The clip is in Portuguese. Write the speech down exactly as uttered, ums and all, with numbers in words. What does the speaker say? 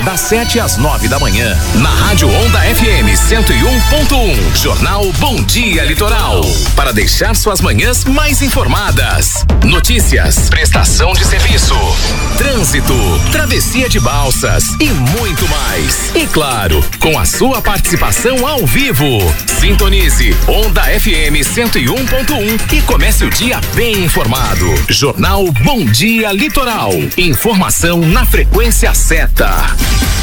das sete às nove da manhã, na Rádio Onda F M cento e um ponto um. Jornal Bom Dia Litoral. Para deixar suas manhãs mais informadas. Notícias, prestação de serviço, trânsito, travessia de balsas e muito mais. E claro, com a sua participação ao vivo. Sintonize Onda F M cento e um ponto um e comece o dia bem informado. Jornal Bom Dia Litoral. Informação na frequência certa.